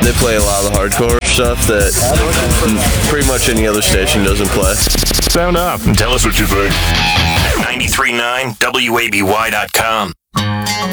They play a lot of the hardcore stuff that pretty much any other station doesn't play. Sound up and tell us what you think. 93.9 WABY.com.